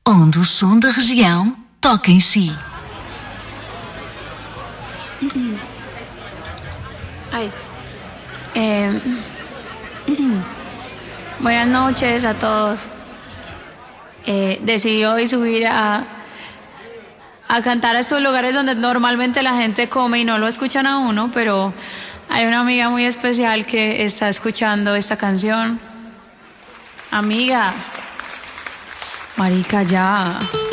onde o som da região toca em si. Ay. Buenas noches a todos. Decidí hoy subir a cantar a estos lugares donde normalmente la gente come y no lo escuchan a uno, pero hay una amiga muy especial que está escuchando esta canción. Amiga, marica, ya.